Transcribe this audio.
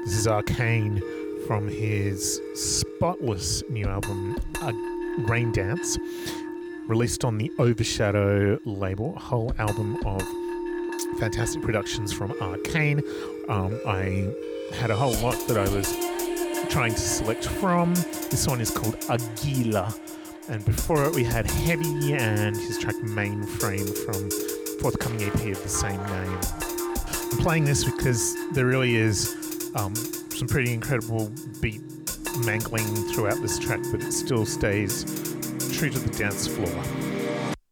This is Arcane from his spotless new album, Rain Dance, released on the Overshadow label, a whole album of fantastic productions from Arcane. I had a whole lot that I was trying to select from. This one is called Aguila, and before it we had Heavy and his track Mainframe from forthcoming EP of the same name. I'm playing this because there really is some pretty incredible beat mangling throughout this track, but it still stays true to the dance floor.